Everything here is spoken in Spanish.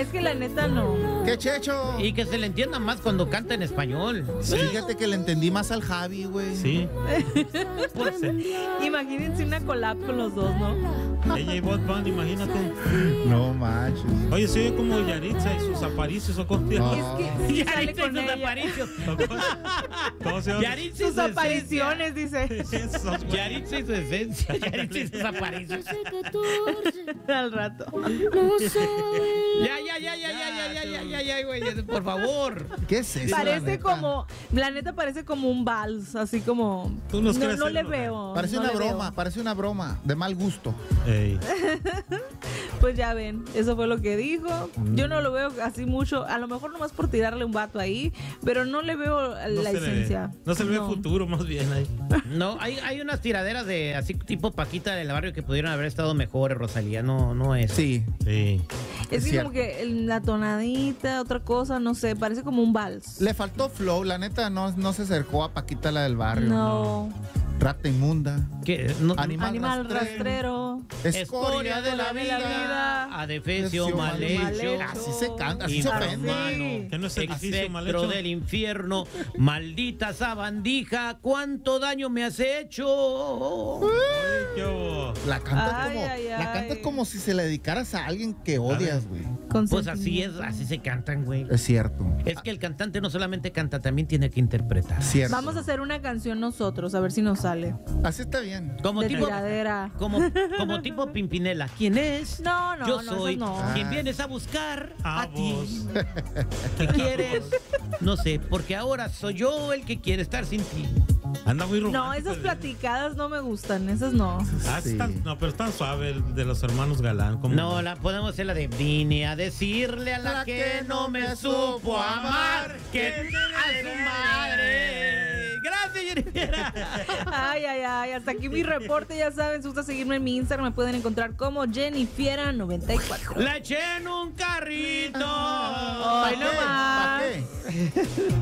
es que la neta no. ¡Qué checho! Y que se le entienda más cuando canta en español. Fíjate que le entendí más al Javi, güey. Sí. Pues, Imagínense una collab con los dos, ¿no? Ella y Bad Bunny, imagínate. No manches. Oye, se oye como Yaritza y sus aparicios o cosas. No. Es que sí sale Yaritza y con sus ella. aparicios. ¿Cómo se llama? Yaritza y Sus su apariciones, dice. Esos, güey. Yaritza y su esencia. Yaritza y sus apariciones. Al rato. Ya, güey. Por favor. ¿Qué es eso? la Parece neta? como, la neta parece como un vals, así como. Tú nos no crees no en le lo- veo. Parece no una le veo. broma, parece una broma de mal gusto. Ey. Pues ya ven, eso fue lo que dijo. Yo no lo veo así mucho, a lo mejor nomás por tirarle un vato ahí, pero no le veo la se le- esencia. no se le ve futuro, más bien ahí. No, hay unas tiraderas de así tipo Paquita del barrio que pudieron haber estado mejores, Rosalía. No es. Sí. Sí. Es Es que como cierto. que la tonadita, otra cosa, no sé, parece como un vals. Le faltó flow, la neta no se acercó a Paquita la del barrio. No. Rata inmunda. ¿Qué? No, Animal rastrero. Escoria de la vida. vida. Adefesio Defecio mal mal hecho. Así se canta, así se ofende. Infrahumano, ¿Qué no es edificio mal espectro hecho? del infierno, maldita sabandija, ¿cuánto daño me has hecho? Ay, qué hubo. La cantas Ay, como, ay, la cantas ay. como si se la dedicaras a alguien que odias, güey. Pues así es, así se cantan, güey. Es cierto. Es que el cantante no solamente canta, también tiene que interpretar. Cierto. Vamos a hacer una canción nosotros, a ver si nos sale. Así está bien. Como De tipo, tiradera. como tipo Pimpinela. ¿Quién es? No, no, Yo no, soy esas no. quien vienes a buscar A a vos. ti. ¿Qué quieres? No sé, porque ahora soy yo el que quiere estar sin ti. Anda muy romántico. No, esas platicadas no me gustan, esas no. Ah, Sí. no, pero es tan suave el de los hermanos Galán. Como... No, la podemos hacer la de vine a decirle a la que no me supo amar que a su madre. Gracias, Jennifer. Ay, ay, ay, hasta aquí mi reporte, ya saben, si gusta seguirme en mi Instagram, me pueden encontrar como Jennifiera94. La eché en un carrito. Ay, no más. ¿Para qué?